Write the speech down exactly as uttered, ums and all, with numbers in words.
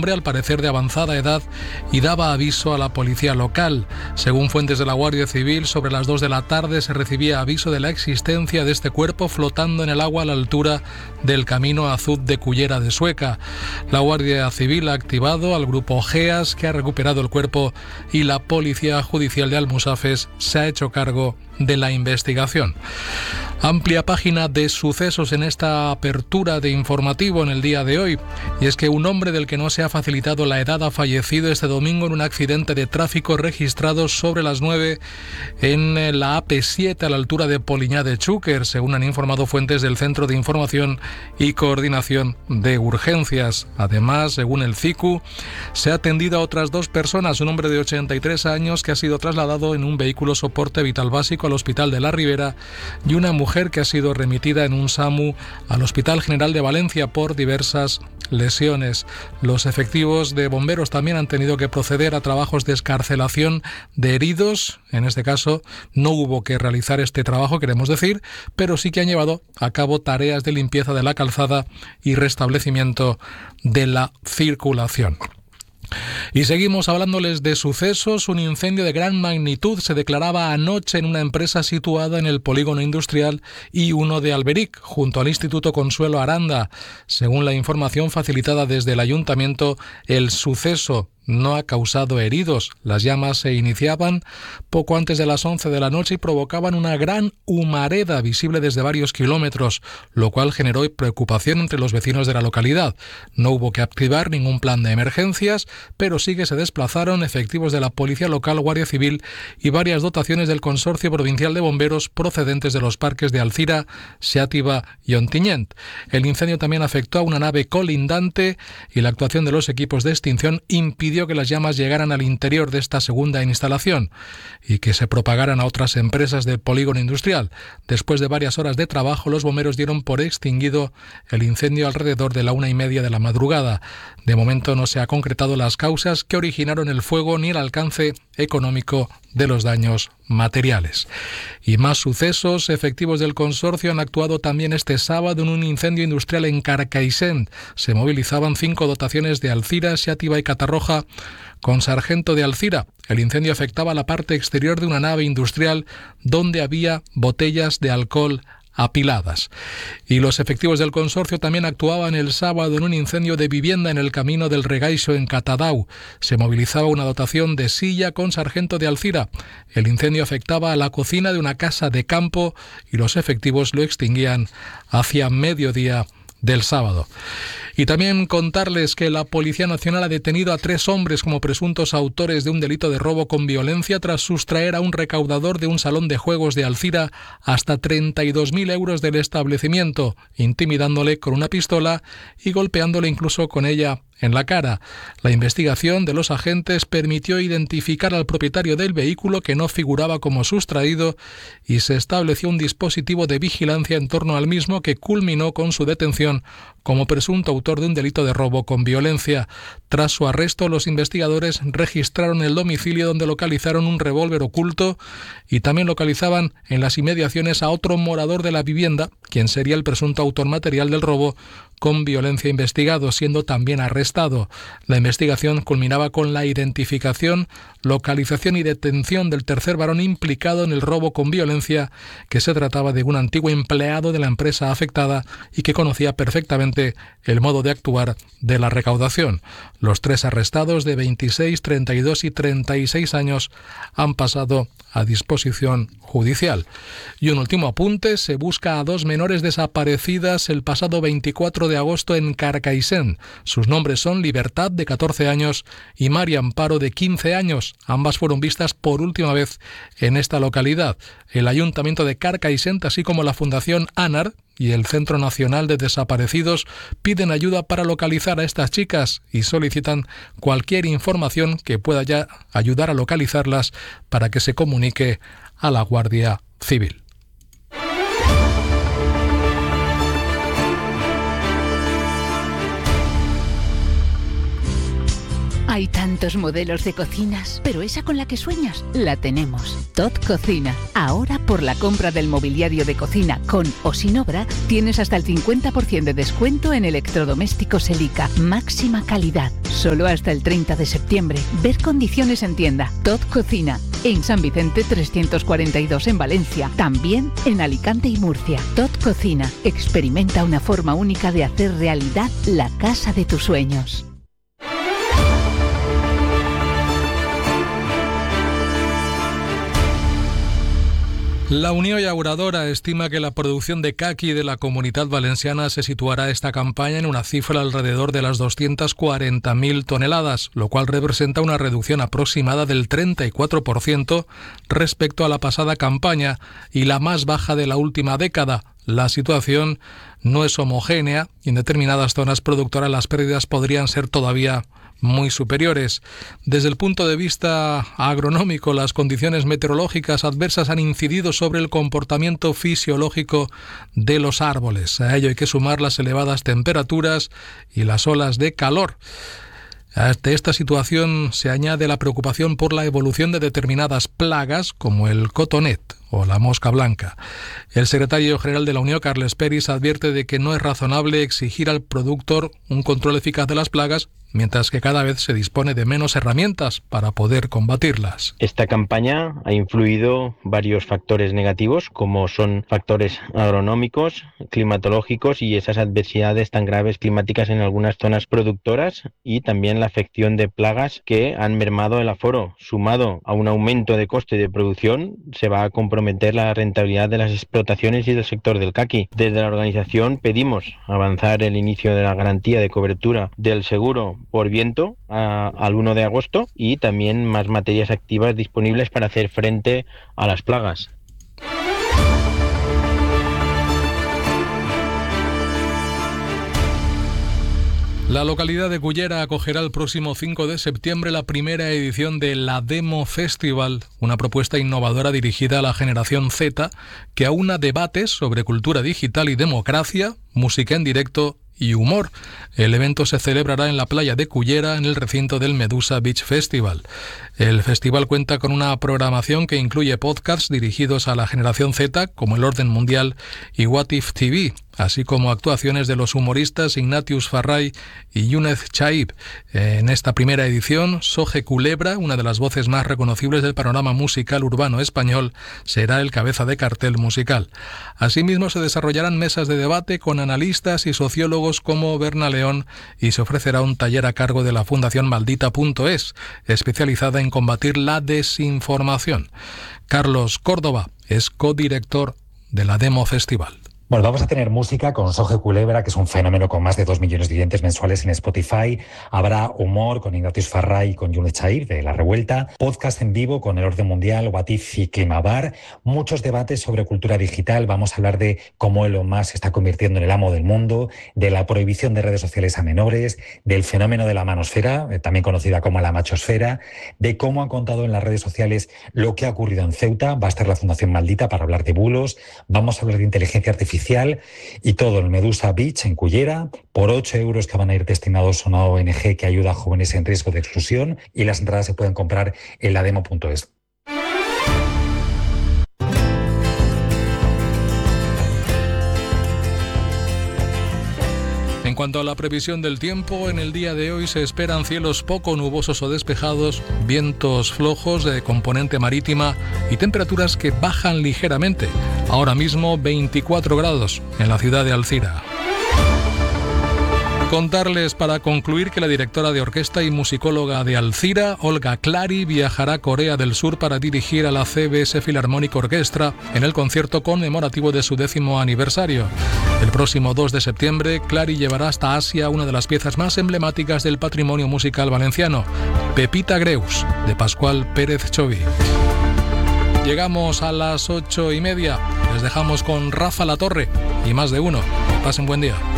hombre, al parecer de avanzada edad, y daba aviso a la policía local. Según fuentes de la Guardia Civil, sobre las dos de la tarde se recibía aviso de la existencia de este cuerpo flotando en el agua a la altura del camino Azud de Cullera de Sueca. La Guardia Civil ha activado al grupo GEAS, que ha recuperado el cuerpo, y la Policía Judicial de Almusafes se ha hecho cargo de la investigación. Amplia página de sucesos en esta apertura de informativo en el día de hoy, y es que un hombre del que no se ha facilitado la edad ha fallecido este domingo en un accidente de tráfico registrado sobre las nueve en la A P siete a la altura de Poliñá de Xúquer, según han informado fuentes del Centro de Información y Coordinación de Urgencias. Además, según el C I C U, se ha atendido a otras dos personas, un hombre de ochenta y tres años que ha sido trasladado en un vehículo soporte vital básico al Hospital de la Ribera y una mujer que ha sido remitida en un SAMU al Hospital General de Valencia por diversas lesiones. Los efectivos de bomberos también han tenido que proceder a trabajos de excarcelación de heridos. En este caso no hubo que realizar este trabajo, queremos decir, pero sí que han llevado a cabo tareas de limpieza de la calzada y restablecimiento de la circulación. Y seguimos hablándoles de sucesos. Un incendio de gran magnitud se declaraba anoche en una empresa situada en el polígono industrial I uno de Alberic, junto al Instituto Consuelo Aranda. Según la información facilitada desde el ayuntamiento, el suceso no ha causado heridos. Las llamas se iniciaban poco antes de las once de la noche y provocaban una gran humareda visible desde varios kilómetros, lo cual generó preocupación entre los vecinos de la localidad. No hubo que activar ningún plan de emergencias, pero sí que se desplazaron efectivos de la Policía Local, Guardia Civil y varias dotaciones del Consorcio Provincial de Bomberos procedentes de los parques de Alcira, Xàtiva y Ontinyent. El incendio también afectó a una nave colindante y la actuación de los equipos de extinción impidió que las llamas llegaran al interior de esta segunda instalación y que se propagaran a otras empresas del polígono industrial. Después de varias horas de trabajo, los bomberos dieron por extinguido el incendio alrededor de la una y media de la madrugada. De momento no se ha concretado las causas que originaron el fuego ni el alcance económico de los daños materiales. Y más sucesos. Efectivos del consorcio han actuado también este sábado en un incendio industrial en Carcaixent. Se movilizaban cinco dotaciones de Alcira, Xàtiva y Catarroja con sargento de Alcira. El incendio afectaba la parte exterior de una nave industrial donde había botellas de alcohol apiladas. Y los efectivos del consorcio también actuaban el sábado en un incendio de vivienda en el camino del Regaixo en Catadau. Se movilizaba una dotación de Silla con sargento de Alcira. El incendio afectaba a la cocina de una casa de campo y los efectivos lo extinguían hacia mediodía del sábado. Y también contarles que la Policía Nacional ha detenido a tres hombres como presuntos autores de un delito de robo con violencia tras sustraer a un recaudador de un salón de juegos de Alcira hasta treinta y dos mil euros del establecimiento, intimidándole con una pistola y golpeándole incluso con ella en la cara. La investigación de los agentes permitió identificar al propietario del vehículo, que no figuraba como sustraído, y se estableció un dispositivo de vigilancia en torno al mismo que culminó con su detención como presunto autor de un delito de robo con violencia. Tras su arresto, los investigadores registraron el domicilio donde localizaron un revólver oculto y también localizaban en las inmediaciones a otro morador de la vivienda, quien sería el presunto autor material del robo con violencia investigado, siendo también arrestado. La investigación culminaba con la identificación, localización y detención del tercer varón implicado en el robo con violencia, que se trataba de un antiguo empleado de la empresa afectada y que conocía perfectamente el modo de actuar de la recaudación. Los tres arrestados, de veintiséis, treinta y dos y treinta y seis años, han pasado a disposición judicial. Y un último apunte: se busca a dos menores desaparecidas el pasado veinticuatro de agosto en Carcaixent. Sus nombres son Libertad, de catorce años, y María Amparo, de quince años. Ambas fueron vistas por última vez en esta localidad. El Ayuntamiento de Carcaixent, así como la Fundación ANAR y el Centro Nacional de Desaparecidos, piden ayuda para localizar a estas chicas y solicitan cualquier información que pueda ya ayudar a localizarlas para que se comunique a la Guardia Civil. Hay tantos modelos de cocinas, pero esa con la que sueñas, la tenemos. Tot Cocina. Ahora, por la compra del mobiliario de cocina con o sin obra, tienes hasta el cincuenta por ciento de descuento en electrodomésticos Elica. Máxima calidad. Solo hasta el treinta de septiembre. Ver condiciones en tienda. Tot Cocina. En San Vicente trescientos cuarenta y dos en Valencia. También en Alicante y Murcia. Tot Cocina. Experimenta una forma única de hacer realidad la casa de tus sueños. La Unió Llauradora estima que la producción de caqui de la Comunitat Valenciana se situará esta campaña en una cifra alrededor de las doscientas cuarenta mil toneladas, lo cual representa una reducción aproximada del treinta y cuatro por ciento respecto a la pasada campaña y la más baja de la última década. La situación no es homogénea y en determinadas zonas productoras las pérdidas podrían ser todavía muy superiores. Desde el punto de vista agronómico, las condiciones meteorológicas adversas han incidido sobre el comportamiento fisiológico de los árboles. A ello hay que sumar las elevadas temperaturas y las olas de calor. A esta situación se añade la preocupación por la evolución de determinadas plagas como el cotonet o la mosca blanca. El secretario general de la Unión, Carles Peris, advierte de que no es razonable exigir al productor un control eficaz de las plagas, mientras que cada vez se dispone de menos herramientas para poder combatirlas. Esta campaña ha influido varios factores negativos, como son factores agronómicos, climatológicos y esas adversidades tan graves climáticas en algunas zonas productoras, y también la afección de plagas que han mermado el aforo. Sumado a un aumento de coste de producción, se va a comprometer la rentabilidad de las explotaciones y del sector del caqui. Desde la organización pedimos avanzar el inicio de la garantía de cobertura del seguro por viento a, al uno de agosto y también más materias activas disponibles para hacer frente a las plagas. La localidad de Cullera acogerá el próximo cinco de septiembre la primera edición de la Demo Festival, una propuesta innovadora dirigida a la generación Z que aúna debates sobre cultura digital y democracia, música en directo y humor. El evento se celebrará en la playa de Cullera, en el recinto del Medusa Beach Festival. El festival cuenta con una programación que incluye podcasts dirigidos a la generación Z, como El Orden Mundial y What If T V, así como actuaciones de los humoristas Ignatius Farray y Younes Chaib. En esta primera edición, Soje Culebra, una de las voces más reconocibles del panorama musical urbano español, será el cabeza de cartel musical. Asimismo, se desarrollarán mesas de debate con analistas y sociólogos como Berna León, y se ofrecerá un taller a cargo de la Fundación Maldita punto es, especializada en combatir la desinformación. Carlos Córdoba es codirector de la Demo Festival. Bueno, vamos a tener música con Soje Culebra, que es un fenómeno con más de dos millones de oyentes mensuales en Spotify. Habrá humor con Ignatius Farray y con Younes Chaib de La Revuelta. Podcast en vivo con El Orden Mundial, What If y Climabar. Muchos debates sobre cultura digital. Vamos a hablar de cómo Elon Musk se está convirtiendo en el amo del mundo, de la prohibición de redes sociales a menores, del fenómeno de la manosfera, también conocida como la machosfera, de cómo han contado en las redes sociales lo que ha ocurrido en Ceuta. Va a estar la Fundación Maldita para hablar de bulos. Vamos a hablar de inteligencia artificial y todo en Medusa Beach, en Cullera, por ocho euros que van a ir destinados a una O N G que ayuda a jóvenes en riesgo de exclusión, y las entradas se pueden comprar en la demo punto es. En cuanto a la previsión del tiempo, en el día de hoy se esperan cielos poco nubosos o despejados, vientos flojos de componente marítima y temperaturas que bajan ligeramente. Ahora mismo veinticuatro grados en la ciudad de Alcira. Contarles para concluir que la directora de orquesta y musicóloga de Alcira, Olga Clary, viajará a Corea del Sur para dirigir a la C B S Philharmonic Orchestra en el concierto conmemorativo de su décimo aniversario. El próximo dos de septiembre, Clary llevará hasta Asia una de las piezas más emblemáticas del patrimonio musical valenciano, Pepita Greus, de Pascual Pérez Chovi. Llegamos a las ocho y media. Les dejamos con Rafa La Torre y Más de Uno. Pasen buen día.